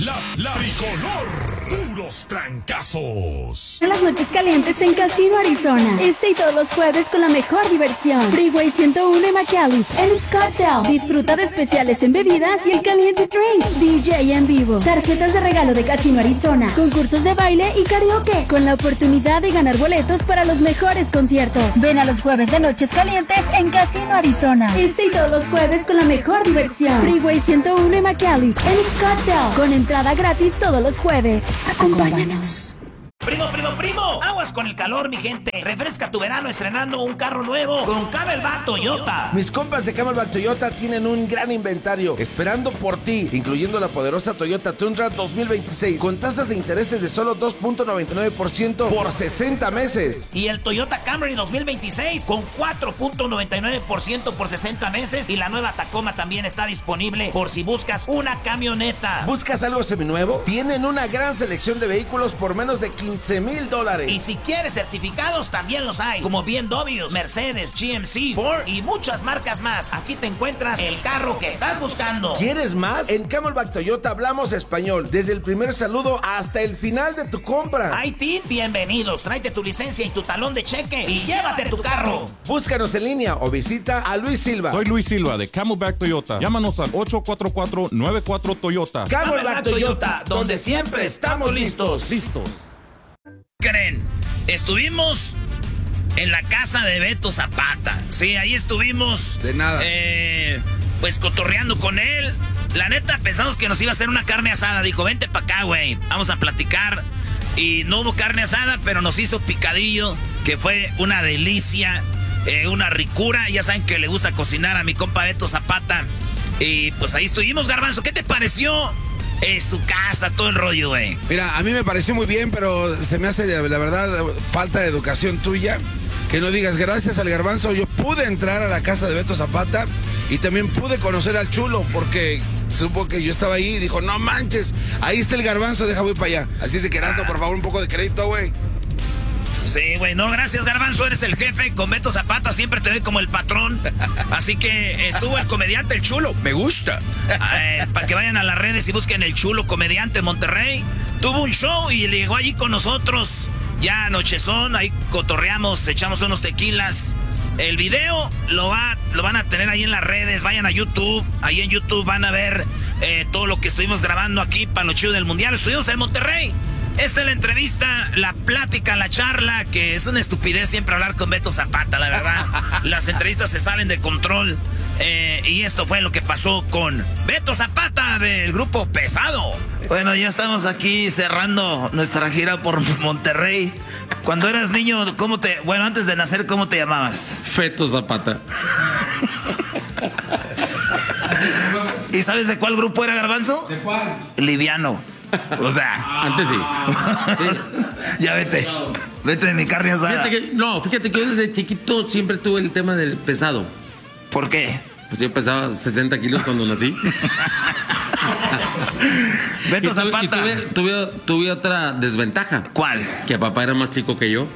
La tricolor, puros trancazos. En las noches calientes en Casino Arizona. Este y todos los jueves con la mejor diversión. Freeway 101 y McAllis. En Scottsdale. Disfruta de especiales en bebidas y el caliente drink. DJ en vivo. Tarjetas de regalo de Casino Arizona. Concursos de baile y karaoke. Con la oportunidad de ganar boletos para los mejores conciertos. Ven a los jueves de noches calientes en Casino Arizona. Este y todos los jueves con la mejor diversión. Freeway 101 y McAllis. En Scottsdale. Con entrada gratis todos los jueves. Acompáñanos. Primo, aguas con el calor, mi gente. Refresca tu verano estrenando un carro nuevo con Camelback Toyota. Mis compas de Camelback Toyota tienen un gran inventario esperando por ti, incluyendo la poderosa Toyota Tundra 2026 con tasas de intereses de solo 2.99% por 60 meses. Y el Toyota Camry 2026 con 4.99% por 60 meses. Y la nueva Tacoma también está disponible por si buscas una camioneta. ¿Buscas algo seminuevo? Tienen una gran selección de vehículos por menos de $15,000. Y si quieres certificados, también los hay, como BMW, Mercedes, GMC, Ford y muchas marcas más. Aquí te encuentras el carro que estás buscando. ¿Quieres más? En Camelback Toyota hablamos español, desde el primer saludo hasta el final de tu compra. Haití, bienvenidos. Tráete tu licencia y tu talón de cheque y llévate tu carro. Búscanos en línea o visita a Luis Silva. Soy Luis Silva de Camelback Toyota. Llámanos al 844-94 Toyota. Camelback Toyota, donde siempre estamos listos. ¿Creen? Estuvimos en la casa de Beto Zapata. Sí, ahí estuvimos. De nada. Pues cotorreando con él. La neta, pensamos que nos iba a hacer una carne asada. Dijo, vente pa' acá, güey. Vamos a platicar. Y no hubo carne asada, pero nos hizo picadillo, que fue una delicia, una ricura. Ya saben que le gusta cocinar a mi compa Beto Zapata. Y pues ahí estuvimos, Garbanzo. ¿Qué te pareció? Su casa, todo el rollo, güey. Mira, a mí me pareció muy bien, pero se me hace, la verdad, falta de educación tuya. Que no digas, gracias al Garbanzo, yo pude entrar a la casa de Beto Zapata y también pude conocer al Chulo, porque supo que yo estaba ahí y dijo, no manches, ahí está el Garbanzo, deja voy para allá. Así es de que Erasmo, por favor, un poco de crédito, güey. Sí, güey, no, gracias, Garbanzo, eres el jefe. Con Beto Zapata siempre te ve como el patrón. Así que estuvo el comediante El Chulo. Me gusta. Para que vayan a las redes y busquen El Chulo, comediante en Monterrey. Tuvo un show y llegó allí con nosotros. Ya anochezón, ahí cotorreamos, echamos unos tequilas. El video lo van a tener ahí en las redes. Vayan a YouTube. Ahí en YouTube van a ver todo lo que estuvimos grabando aquí para lo chido del Mundial. Estuvimos en Monterrey. Esta es la entrevista, la plática, la charla, que es una estupidez siempre hablar con Beto Zapata, la verdad. Las entrevistas se salen de control. Y esto fue lo que pasó con Beto Zapata del grupo Pesado. Bueno, ya estamos aquí cerrando nuestra gira por Monterrey. Cuando eras niño, antes de nacer, ¿cómo te llamabas? Feto Zapata. ¿Y sabes de cuál grupo era, Garbanzo? ¿De cuál? Liviano. O sea, antes sí. Ya vete de mi carne asada. Fíjate que yo desde chiquito siempre tuve el tema del pesado. ¿Por qué? Pues yo pesaba 60 kilos cuando nací. Beto Zapata. Tuve otra desventaja. ¿Cuál? Que papá era más chico que yo.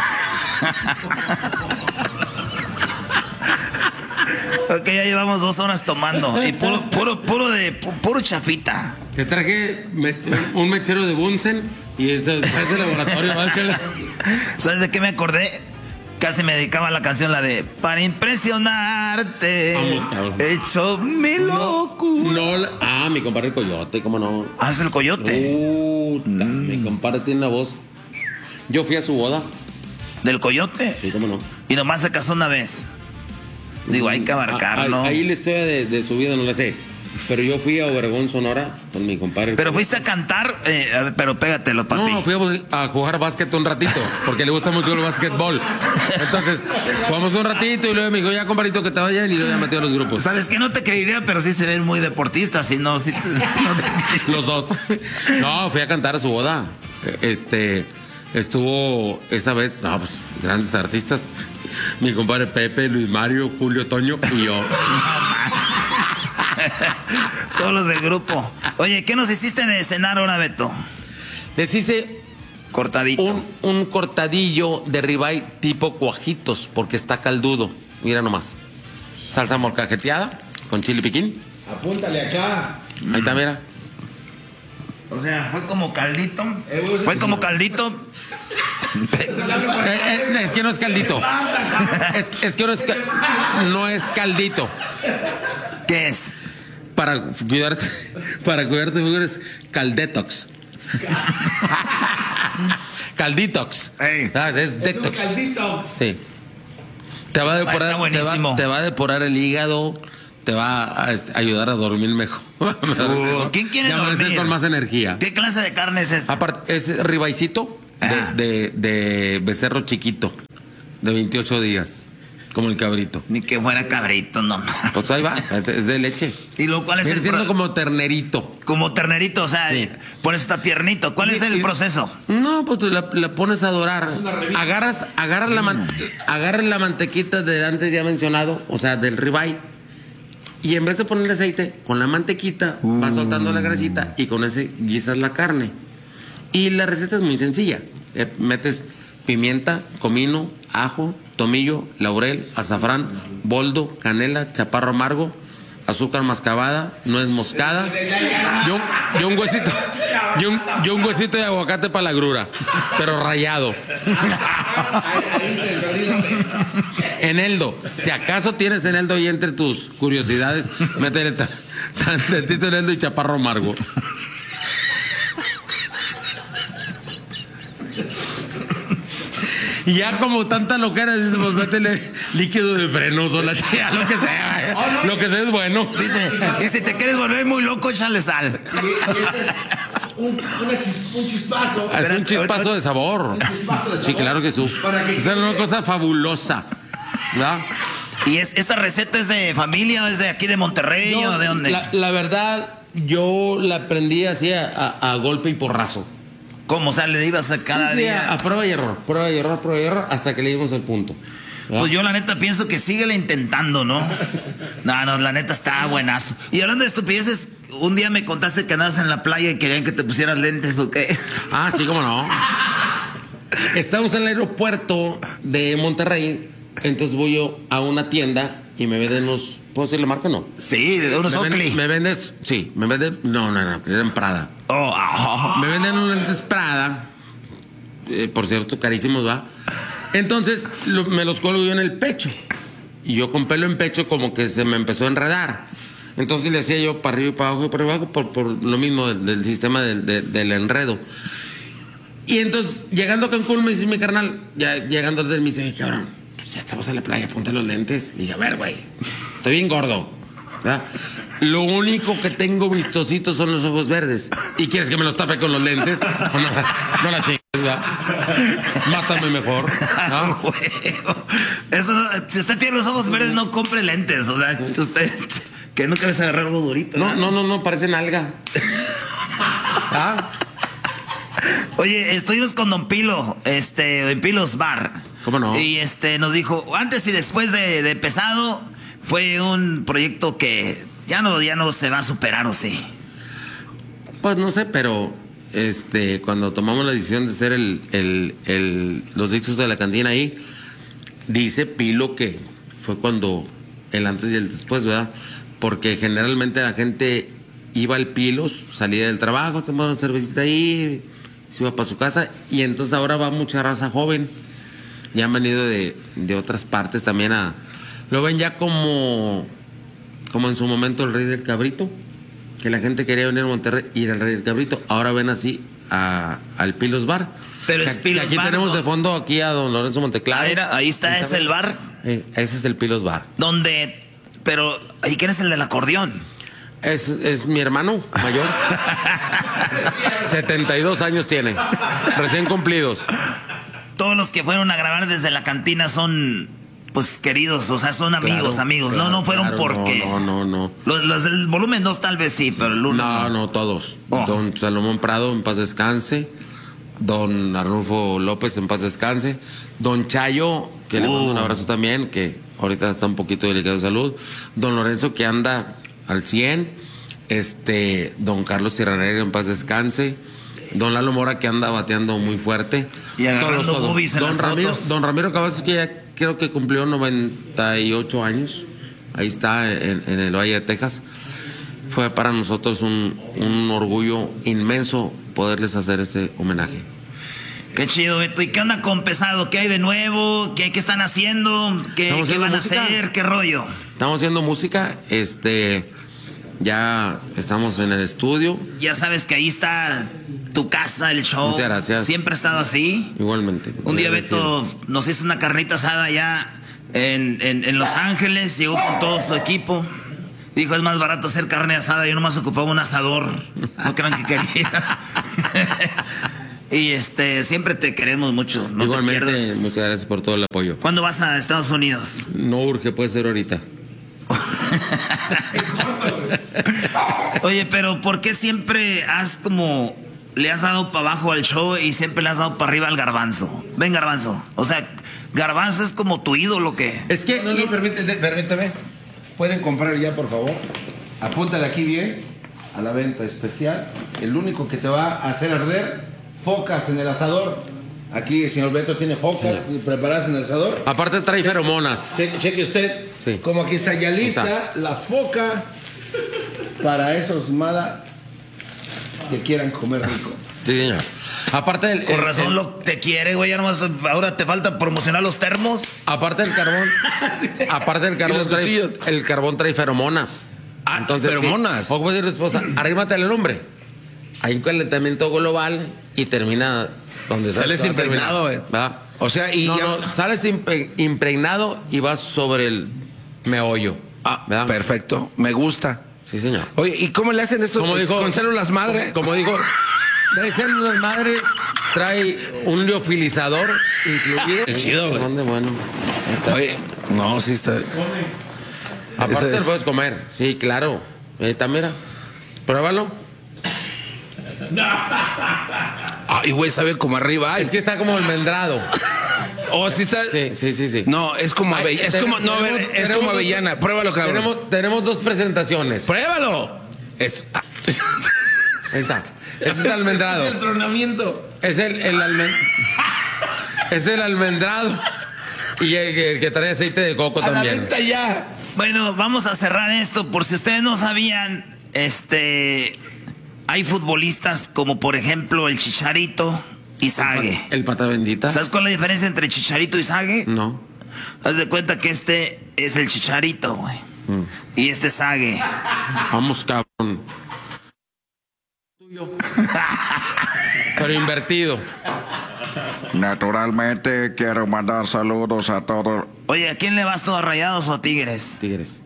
Ok, ya llevamos 2 horas tomando. Y puro chafita. Te traje un mechero de Bunsen y ese laboratorio. ¿Sabes de qué me acordé? Casi me dedicaba a la canción, la de para impresionarte. Vamos, hecho mi locura. Mi compadre el Coyote, ¿cómo no? Ah, es el Coyote. Mi compadre tiene una voz. Yo fui a su boda. ¿Del Coyote? Sí, cómo no. Y nomás se casó una vez. Digo, hay que abarcar, ¿no? Ahí la historia de su vida no la sé. Pero yo fui a Obregón, Sonora, con mi compadre. ¿Pero fuiste a cantar? Pero pégatelo, papi. No, fui a jugar básquet un ratito, porque le gusta mucho el básquetbol. Entonces, jugamos un ratito y luego me dijo, ya, compadrito, que te vayan, y luego ya metió a los grupos. Sabes que no te creería, pero sí se ven muy deportistas, si no, Los dos. No, fui a cantar a su boda. Estuvo esa vez, pues, grandes artistas. Mi compadre Pepe, Luis Mario, Julio, Toño y yo. Todos los del grupo. Oye, ¿qué nos hiciste de cenar ahora, Beto? Les hice cortadito. Un cortadillo de ribeye tipo cuajitos, porque está caldudo. Mira nomás. Salsa molcajeteada con chile piquín. Apúntale acá. Ahí está, mira. O sea, fue como caldito. Fue como caldito. Es que no es caldito. Es que no es caldito. ¿Qué es? Para cuidarte es caldetox. Calditox. Ey. Es detox. Sí. Te va a depurar, Está buenísimo. te va a depurar el hígado, te va a ayudar a dormir mejor. ¿Quién quiere y amanecer dormir? con más energía. ¿Qué clase de carne es esta? Aparte, es ribaicito de becerro chiquito, de 28 días, como el cabrito. Ni que fuera cabrito, no. Pues ahí va, es de leche. ¿Y lo cuál es Viene el siendo pro- como ternerito. como ternerito, o sea, Sí. por eso está tiernito. ¿Cuál es el proceso? No, pues tú la pones a dorar. Agarras la mantequita de antes ya mencionado, o sea, del ribeye. Y en vez de ponerle aceite, con la mantequita vas soltando la grasita y con ese guisas la carne. Y la receta es muy sencilla. Metes pimienta, comino, ajo, tomillo, laurel, azafrán, boldo, canela, chaparro amargo, azúcar mascabada, nuez moscada, y un huesito, y un huesito de aguacate para la grura, pero rallado. Eneldo, si acaso tienes eneldo ahí entre tus curiosidades, métele tantito eneldo y chaparro amargo. Y ya como tanta loquera, dices, pues métele líquido de frenoso, la tía, lo que sea. Lo que sea es bueno. Dice, y si te quieres volver muy loco, échale sal. Un chispazo. Es un chispazo de sabor. Sí, claro que sí. Es una cosa fabulosa. ¿Verdad? ¿Y esta receta es de familia o es de aquí de Monterrey o de dónde? La verdad, yo la aprendí así a golpe y porrazo. ¿Cómo? O sea, le ibas a cada Sí, día. a prueba y error, hasta que le dimos al punto. ¿verdad? Pues yo la neta pienso que síguele intentando, ¿no? No, la neta está buenazo. Y hablando de estupideces, un día me contaste que andabas en la playa y querían que te pusieras lentes o qué. Ah, sí, cómo no. Estamos en el aeropuerto de Monterrey, entonces voy yo a una tienda y me venden unos... ¿Puedo decir la marca o no? Sí, de unos Oakley. Me vendes... Sí, me venden... No, eran Prada. Oh. Me venden unos lentes Prada, por cierto, carísimos, ¿va? Entonces me los cuelgo yo en el pecho. Y yo con pelo en pecho como que se me empezó a enredar. Entonces le hacía yo para arriba y para abajo, por lo mismo del sistema del enredo. Y entonces, llegando a Cancún, me dice mi carnal, ya llegando al hotel, me dice, cabrón, pues ya estamos en la playa, ponte los lentes. Y dije, a ver, güey, estoy bien gordo, ¿verdad? Lo único que tengo vistositos son los ojos verdes. ¿Y quieres que me los tape con los lentes? No la chingues, ¿verdad? Mátame mejor, ¿no? Eso no, si usted tiene los ojos verdes, no compre lentes. O sea, usted que no quieres agarrar algo durito. No, parecen alga. ¿Ah? Oye, estuvimos con Don Pilo, en Pilos Bar. ¿Cómo no? Y nos dijo, antes y después de Pesado, fue un proyecto que ya no se va a superar, ¿o sí? Pues no sé, pero cuando tomamos la decisión de hacer los discos de la cantina ahí, dice Pilo que fue cuando el antes y el después, ¿verdad? Porque generalmente la gente iba al Pilos, salía del trabajo, se tomaba una cervecita ahí, se iba para su casa, y entonces ahora va mucha raza joven. Ya han venido de otras partes también lo ven ya como en su momento el Rey del Cabrito, que la gente quería venir a Monterrey y ir al Rey del Cabrito. Ahora ven así al Pilos Bar. Pero es Pilos aquí Bar, tenemos ¿no? de fondo aquí a don Lorenzo Monteclaro. Ahí está, es el bar. Ese es el Pilos Bar. Pero, ¿y quién es el del acordeón? Es mi hermano mayor. 72 años tiene, recién cumplidos. Todos los que fueron a grabar desde la cantina son, pues, queridos, o sea, son amigos. Claro, no fueron claro, porque... No. Los del volumen 2 tal vez sí, pero el 1 No, todos. Oh. Don Salomón Prado, en paz descanse. Don Arnulfo López, en paz descanse. Don Chayo, que le mando un abrazo también, que ahorita está un poquito delicado de salud. Don Lorenzo, que anda al 100. Don Carlos Tirranero, en paz descanse. Don Lalo Mora, que anda bateando muy fuerte. Y agarrando boobies en las fotos. Don Ramiro Cavazos, que ya creo que cumplió 98 años. Ahí está, en el Valle de Texas. fue para nosotros un orgullo inmenso poderles hacer este homenaje. Qué chido, Beto. ¿Y qué onda con Pesado? ¿Qué hay de nuevo? ¿Qué están haciendo? ¿Qué van a hacer? ¿Qué rollo? Estamos haciendo música, ya estamos en el estudio. Ya sabes que ahí está tu casa, el show. Muchas gracias. Siempre ha estado así. Igualmente. Un día Beto nos hizo una carnita asada allá en Los Ángeles, llegó con todo su equipo. Dijo, es más barato hacer carne asada, yo nomás ocupaba un asador. No crean que quería. Y siempre te queremos mucho. No igualmente, te pierdas. muchas gracias por todo el apoyo. ¿Cuándo vas a Estados Unidos? No urge, puede ser ahorita. Oye, pero ¿por qué siempre le has dado para abajo al show y siempre le has dado para arriba al Garbanzo? Ven, Garbanzo. O sea, Garbanzo es como tu ídolo, ¿qué? Es que... No, permíteme. ¿Pueden comprar ya, por favor? Apúntale aquí bien, a la venta especial. El único que te va a hacer arder, focas en el asador. Aquí el señor Beto tiene focas preparadas en el asador. Aparte trae feromonas. Cheque usted, sí. Como aquí está ya lista la foca para esos mada que quieran comer rico. Sí, señor. Aparte del... Con razón te quiere, güey. Ya nomás ahora te falta promocionar los termos. Aparte del carbón trae feromonas. Entonces, feromonas. Sí. O como decir, esposa, arrímate al hombre. Hay un calentamiento global y termina donde sales impregnado, ¿verdad? O sea, sales impregnado y vas sobre el meollo. ¿verdad? Perfecto. Me gusta. Sí, señor. Oye, ¿y cómo le hacen esto con células madre? Como dijo, trae células madre, trae un liofilizador incluido. Qué chido, güey. Bueno. Oye, no, sí está. Aparte te lo puedes comer. Sí, claro. Mira, pruébalo. Ay, güey, sabe como arriba. Es que está como almendrado. Oh, sí está. Sí. No, es como como avellana. Pruébalo, cabrón. Tenemos dos presentaciones. Pruébalo. Ahí está. Este es el almendrado. Es el tronamiento. Es el almendrado. Y el que trae aceite de coco también. A la venta ya. Bueno, vamos a cerrar esto. Por si ustedes no sabían, hay futbolistas como por ejemplo el Chicharito y Sague. El pata bendita. ¿Sabes cuál es la diferencia entre Chicharito y Sague? No. Haz de cuenta que este es el Chicharito, güey. Y este es Sague. Vamos, cabrón. Tuyo. Pero invertido. Naturalmente quiero mandar saludos a todos. Oye, ¿a quién le vas tú, a Rayados o a Tigres? Tigres.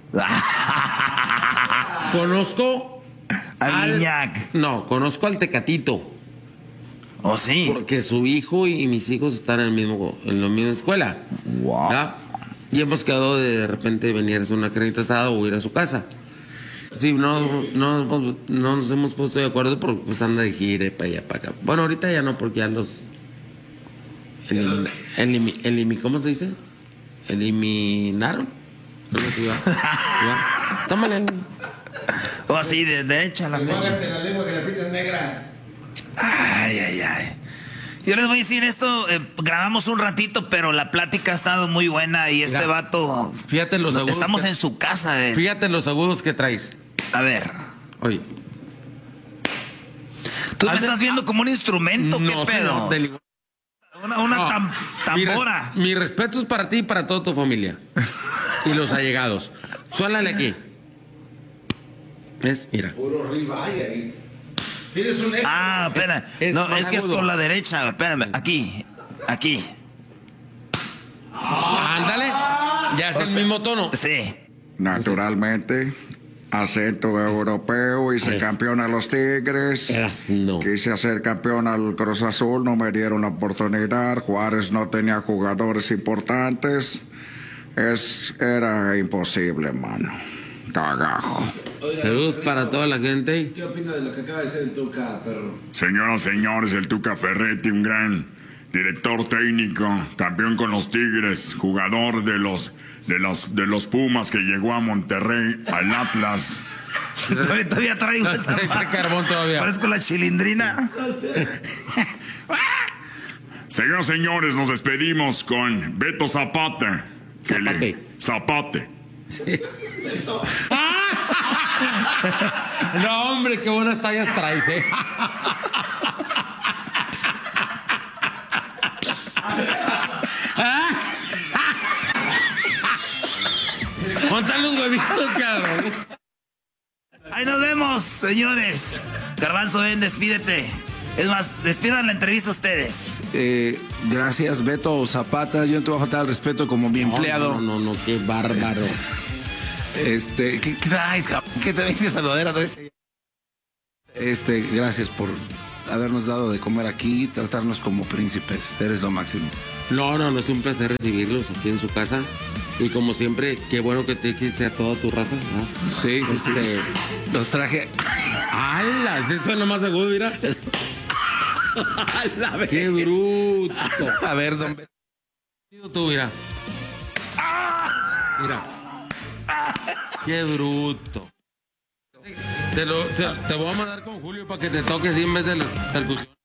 Conozco al Guiñac. No, conozco al Tecatito. ¿Oh, sí? Porque su hijo y mis hijos están en la misma escuela. Wow. ¿verdad? Y hemos quedado de repente venir a hacer una carnita asada o ir a su casa. Sí, no nos hemos puesto de acuerdo porque pues anda de gire para allá, para acá. Bueno, ahorita ya no, porque ya los... ¿Cómo se dice? ¿Eliminaron? No sé si va. Tómale. O así, de derecha la flecha. La lengua que la pinta negra. Ay. Yo les voy a decir esto, grabamos un ratito, pero la plática ha estado muy buena y este vato... Fíjate los agudos. Estamos en su casa. Fíjate los agudos que traes. A ver. Oye. ¿Tú me estás viendo como un instrumento? ¿Qué pedo? Una tambora. Mi respeto es para ti y para toda tu familia. Y los allegados. Suélale aquí. ¿Ves? Mira. Puro ribeye ahí. Tienes un eco. Espera. No, es que es con la derecha. Espérame. Aquí. Ándale. Ya es el mismo tono. Sí. Naturalmente, acento europeo, hice campeón a los Tigres. No. Quise hacer campeón al Cruz Azul, no me dieron la oportunidad. Juárez no tenía jugadores importantes. Era imposible, mano. Cagajo. Saludos para toda la gente. ¿Qué opina de lo que acaba de decir el Tuca, perro? Señoras, señores, el Tuca Ferretti, un gran director técnico, campeón con los Tigres, jugador de los Pumas que llegó a Monterrey, al Atlas. Todavía traigo esa carbón todavía. Parezco la chilindrina. Señoras, señores, nos despedimos con Beto Zapata. Zapate. Zapate. Sí. No, hombre, qué buenas tallas traes, Montan los huevitos, cabrón. Ahí nos vemos, señores. Garbanzo, ven, despídete. Es más, despidan la entrevista ustedes. Gracias, Beto Zapata. Yo no te voy a faltar al respeto como mi empleado. No, qué bárbaro. ¿Qué traes, cabrón? ¿Qué traes de saludadera? Gracias por habernos dado de comer aquí y tratarnos como príncipes. Eres lo máximo. No, es un placer recibirlos aquí en su casa. Y como siempre, qué bueno que te dijiste a toda tu raza, ¿no? Sí. Los traje. ¡Hala! Eso suena más agudo, mira. ¡Qué bruto! A ver, don Beto. Tú, mira. Mira. ¡Qué bruto! Te voy a mandar con Julio para que te toques así en vez de las percusiones.